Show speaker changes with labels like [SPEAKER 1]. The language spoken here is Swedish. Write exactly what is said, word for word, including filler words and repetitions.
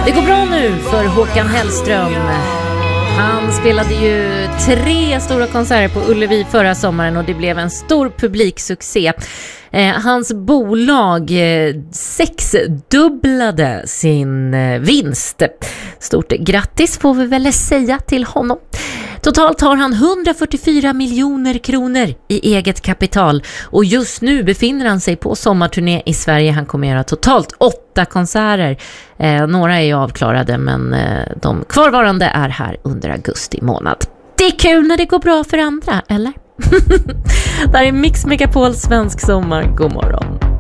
[SPEAKER 1] Det går bra nu för Håkan Hellström. Han spelade ju tre stora konserter på Ullevi förra sommaren och det blev en stor publiksuccé. Eh, hans bolag eh, sexdubblade sin eh, vinst. Stort grattis får vi väl säga till honom. Totalt har han hundrafyrtiofyra miljoner kronor i eget kapital och just nu befinner han sig på sommarturné i Sverige. Han kommer göra totalt åtta konserter. Eh, några är ju avklarade men eh, de kvarvarande är här under augusti månad. Det är kul när det går bra för andra, eller? Där är Mix Megapol svensk sommar. God morgon.